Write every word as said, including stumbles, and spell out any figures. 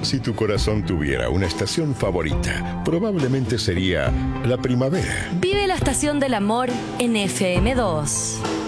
Si tu corazón tuviera una estación favorita, probablemente sería la primavera. Vive la estación del amor en F M dos.